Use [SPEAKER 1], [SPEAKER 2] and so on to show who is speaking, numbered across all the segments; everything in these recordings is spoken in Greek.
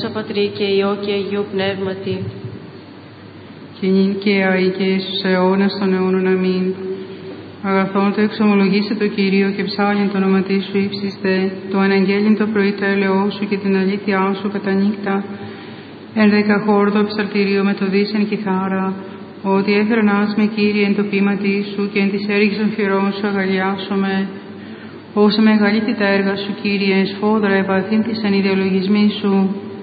[SPEAKER 1] Δόξα Πατρί και Υιό και Αγίου Πνεύματι.
[SPEAKER 2] Και νυν και αεί και εις τους αιώνας των αιώνων. Αμήν. Αγαθόν το εξομολογήσε το Κυρίο και ψάλιν το όνοματί σου ύψιστε, το αναγγέλιν το πρωί το έλεό σου και την αλήθειά σου κατά νύχτα. Εν δεκαχόρδο ψαλτηρίο με το δίσεν κιθάρα, ότι έφερνάς με Κύριε εν το ποίηματί σου και εν της έργης των χειρών σου αγαλιάσομαι. Όσα μεγαλύτερη τα έργα σου, Κύριε, σφόδρα επαθύντησαν οι διαλογισμοί σου.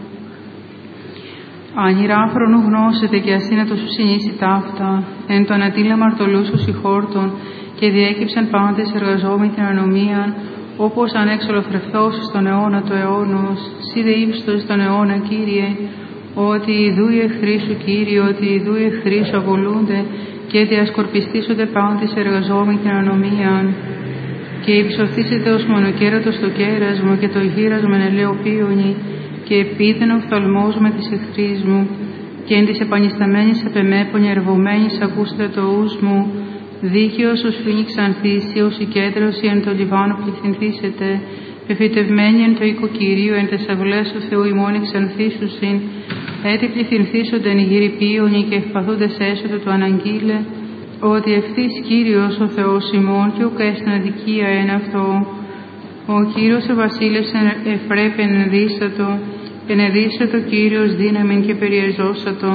[SPEAKER 2] Ανηράφρονου γνώσετε και ασύνατο σου συνήσει ταύτα, εν το ανατήλα μαρτωλού σου συγχόρτων, και διέκυψαν πάντες εργαζόμενοι την ανομίαν, όπως ανέξολοφρευθός στον αιώνα του αιώνος, σύ δε ύψιστος στον αιώνα, Κύριε, ότι ιδού οι εχθροί σου, Κύριε, ότι ιδού οι εχθροί σου απολούνται, και διασκορπιστήσονται πάντες εργαζόμενοι την ανομίαν. Και υψωθήσετε ως μονοκέρατος το κέρασμο και το γύρασμο εν ελαιοπίωνη, και επίδεν οφθαλμός με της εχθρής μου, και εν της επανισταμένης επεμέπονη ερβωμένης ακούστε το ους μου, δίκαιος ως φοίνη ξανθήσει, ως η κέντρωση εν το Λιβάνο πληθυνθήσετε, εφητευμένη εν το οίκο Κυρίου, εν τες αυλές του Θεού ημών εξανθήσουσιν, έτι πληθυνθήσονται εν οι γυρυπίωνοι και ευπαθούντες έσωτε του αναγγείλε, ότι ευθύς Κύριος ο Θεός ημών και ουκ έστιν αδικία εν αυτό. Ο Κύριος ο βασίλευς ευπρέπει ενεδίσατο Κύριος δύναμιν και περιεζώσατο.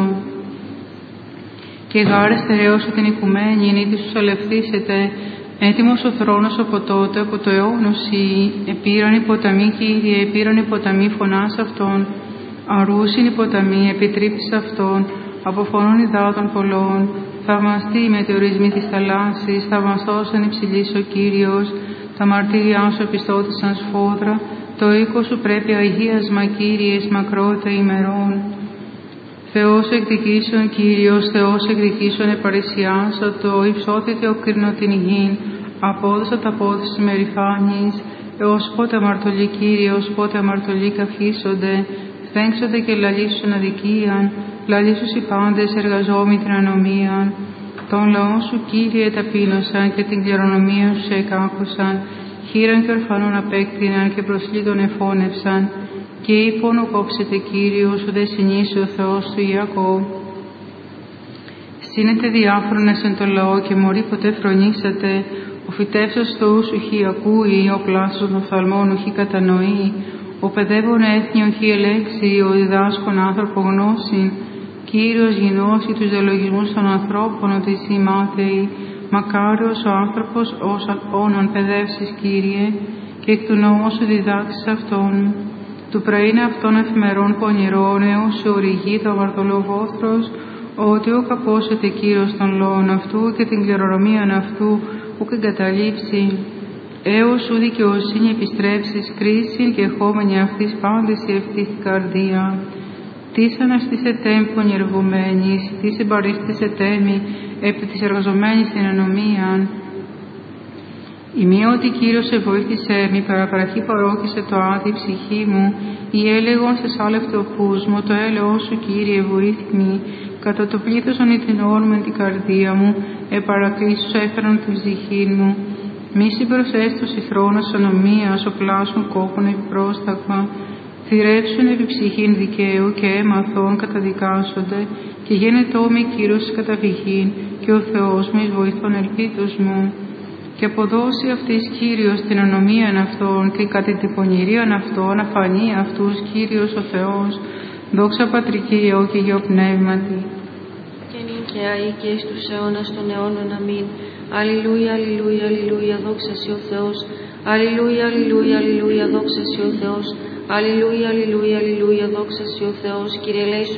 [SPEAKER 2] Και γάρε στερεώσε την οικουμένη, εν ήδη σου αλευθύσετε, έτοιμος ο θρόνος από τότε, από το αιώνος επήραν οι ποταμοί, Κύριε, επήραν οι ποταμοί φωνάς αυτών, αρούσιν οι ποταμοί, επιτρύπης αυτών, από φωνών υδάτων πολλών, θαυμαστεί οι μετεωρισμοί της θαλάσσης, θαυμαστός εν υψηλής ο Κύριος, τα μαρτύριά σου επιστότησαν σφόδρα, το οίκο σου πρέπει αγίασμα, Κύριε, εις μακρότητα ημερών. Θεός εκδικήσεων, Κύριος, Θεός εκδικήσεων επαρησιάσατο, υψώθητε ο κρίνο την γην, απόδοσα τα πόδι σου με ρηφάνης, έως πότε αμαρτωλοί, Κύριε, ως πότε αμαρτωλοί καυχήσονται, φθέγξονται και λαλήσουν αδικίαν, λαλήσους οι πάντες εργαζόμενοι την ανομίαν. Τον λαό σου, Κύριε, ταπείνωσαν και την κληρονομία σου εκάκουσαν, χείραν και ορφανών απέκτηναν και προσλήτων εφώνευσαν, και είπον ο κόψετε, Κύριος, ο δε συνήσει ο Θεός του Ιακώβ. Σύνετε διάφρονες εν το λαό και μωρί ποτέ φρονήσατε, ο φυτεύσας το ούσου χι ακούει, ο πλάσος των οφθαλμών ουχι κατανοεί, ο παιδεύων έθνη οχι ελέξει, ο διδάσκων άνθρωπο γνώση, Κύριος γινώσει τους διαλογισμούς των ανθρώπων, ότι εσύ μάθαιοι, μακάριος ο άνθρωπος όνον παιδεύσεις, Κύριε, και εκ του νόμου σου διδάξεις αυτόν. Του πρωίν αυτών εφημερών πονηρών, έως σε οριγεί το αμαρτωλοβόθρος, ότι ο καπόσετε Κύριος των λόγων αυτού και την κληρονομίαν αυτού που εγκαταλείψει, έως σου δικαιοσύνη επιστρέψεις κρίσιν και εχόμενη αυτής πάντες η ευθύθη καρδία. Τις αναστήσετε πονηρευμένης, τις εμπαρίστησετε επί της εργαζομένης την ανομίαν. Ημιότι Κύριος σε βοήθησε μη παραπραχή παρόχησε το άδει ψυχή μου, η έλεγον σε σάλευτε ο φούς μου, το έλεος σου, Κύριε, βοήθημη, κατά το πλήθος των ηθινών με την καρδία μου, επαρακλήσεις σου έφεραν τη ψυχή μου. Μη συμπροσέστος η θρόνος ανομίας, ο πλάσουν κόπων επιπρόσταγμα, θυρεύσουν επί ψυχήν δικαίου και έμαθον καταδικάσονται, και γένετό με Κύριος καταφυγήν, και ο Θεός μου εις βοηθών ελπίδος μου. Και αποδώσει αυτής Κύριος την ανομίαν αυτών και κατά την πονηρίαν αυτών αφανεί αυτούς Κύριος ο Θεός. Δόξα Πατρί και Υιό και Αγίου Πνεύματι.
[SPEAKER 1] Και νυν και αεί και εις τους αιώνας των αιώνων. Αμήν. Αλληλούια, αλληλούια, αλληλούια, δόξα σοι ο Θεός. Αλληλούια, αλληλούια, αλληλούια, δόξα σοι ο Θεός. Αλληλούια, αλληλούια, αλληλούια, δόξα σοι ο Θεός. Κύριε ελέησον